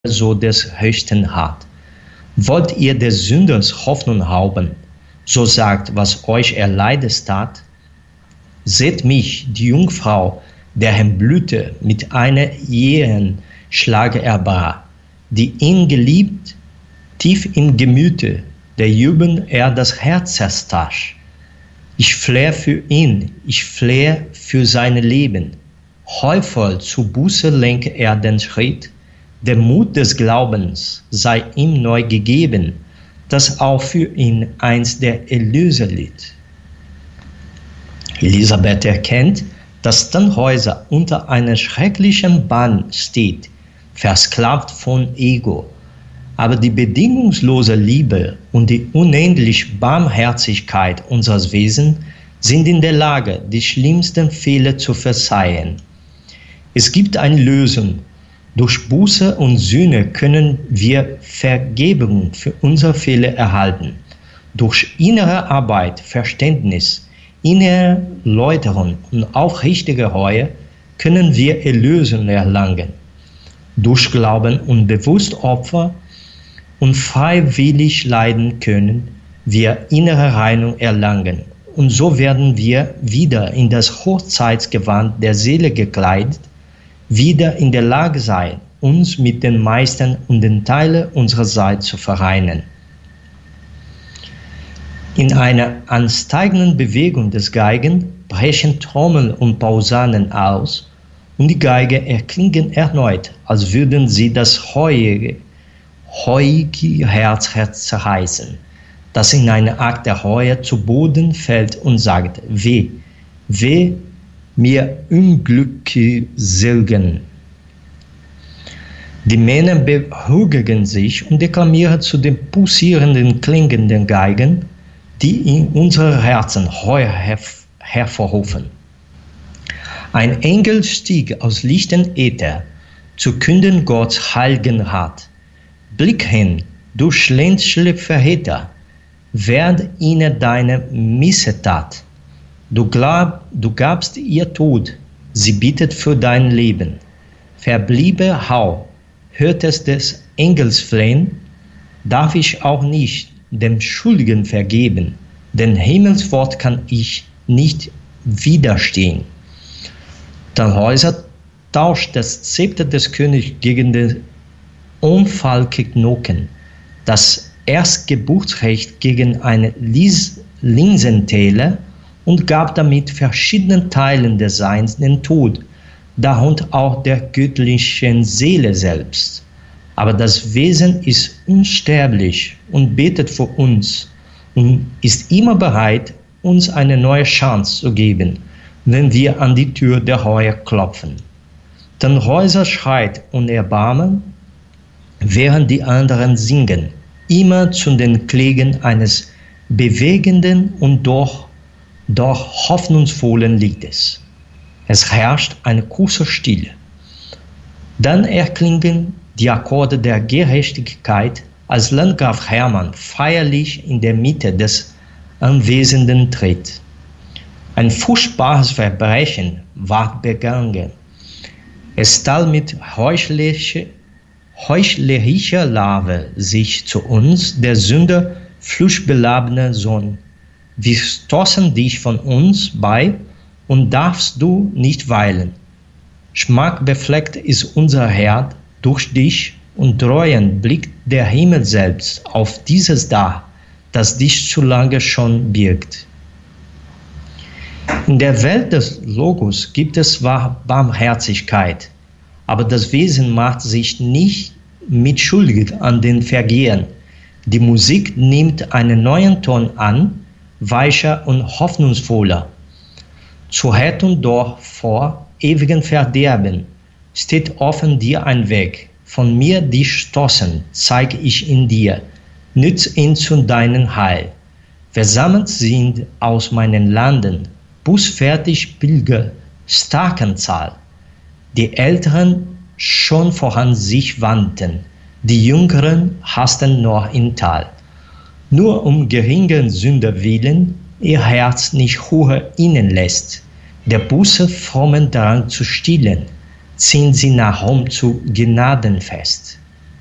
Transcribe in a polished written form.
so des Höchsten hat. Wollt ihr des Sünders Hoffnung haben, so sagt, was euch erleidet tat? Seht mich, die Jungfrau, deren Blüte mit einer jähen Schlage erbar, die ihn geliebt, tief im Gemüte, der Jubel er das Herz zerstach. Ich flehe für ihn, ich flehe für sein Leben. Heuvoll zu Buße lenke er den Schritt, der Mut des Glaubens sei ihm neu gegeben, das auch für ihn einst der Erlöser litt. Elisabeth erkennt, dass Tannhäuser unter einem schrecklichen Bann steht, versklavt von Ego. Aber die bedingungslose Liebe und die unendliche Barmherzigkeit unseres Wesens sind in der Lage, die schlimmsten Fehler zu verzeihen. Es gibt eine Lösung. Durch Buße und Sühne können wir Vergebung für unsere Fehler erhalten. Durch innere Arbeit, Verständnis, innere Läuterung und aufrichtige Reue können wir Erlösung erlangen. Durch Glauben und Bewusstopfer und freiwillig leiden können wir innere Reinigung erlangen. Und so werden wir wieder in das Hochzeitsgewand der Seele gekleidet, wieder in der Lage sein, uns mit den Meistern und den Teilen unserer Seite zu vereinen. In einer ansteigenden Bewegung des Geigen brechen Trommeln und Pausanen aus und die Geige erklingen erneut, als würden sie das heuige Herz zerreißen, das in einer Akt der Reue zu Boden fällt und sagt, weh, weh, mir Unglückselgen. Die Männer beruhigen sich und deklamieren zu den pulsierenden, klingenden Geigen, die in unsere Herzen Reue hervorrufen. Ein Engel stieg aus lichten Äther, zu künden Gottes heiligen Rat. Blick hin, du schlänzliche Verräter, werd ihnen deine Missetat. Du gabst ihr Tod, sie bittet für dein Leben. Verbliebe Hau, hörtest des Engels Flehen, darf ich auch nicht dem Schuldigen vergeben, denn Himmelswort kann ich nicht widerstehen. Tannhäuser tauscht das Zepter des Königs gegen den Unfallknochen, das Erstgeburtsrecht gegen eine Linsentäler und gab damit verschiedenen Teilen des Seins den Tod, darunter auch der göttlichen Seele selbst. Aber das Wesen ist unsterblich und betet für uns und ist immer bereit, uns eine neue Chance zu geben, wenn wir an die Tür der Reue klopfen. Tannhäuser schreit und Erbarmen, während die anderen singen, immer zu den Klängen eines bewegenden und doch hoffnungsvollen Liedes. Es herrscht eine kurze Stille. Dann erklingen die Akkorde der Gerechtigkeit, als Landgraf Hermann feierlich in der Mitte des Anwesenden tritt. Ein furchtbares Verbrechen ward begangen. Es stahl mit heuchlerischer Larve sich zu uns, der Sünder fluchbeladene Sohn. Wir stoßen dich von uns bei und darfst du nicht weilen. Schmackbefleckt ist unser Herd durch dich und dreuend blickt der Himmel selbst auf dieses Dach, das dich zu lange schon birgt. In der Welt des Logos gibt es zwar Barmherzigkeit, aber das Wesen macht sich nicht mitschuldig an den Vergehen. Die Musik nimmt einen neuen Ton an, weicher und hoffnungsvoller. Zur Rettung doch vor ewigem Verderben steht offen dir ein Weg. Von mir dich stoßen, zeig ich in dir, nütz ihn zu deinem Heil. Versammelt sind aus meinen Landen, bußfertig Pilger, starken Zahl. Die Älteren schon voran sich wandten, die Jüngeren hasten noch im Tal. Nur um geringen Sünder willen, ihr Herz nicht Ruhe ihnen lässt, der Buße frommen Drang zu stillen, ziehen sie nach Rom zu Gnadenfest.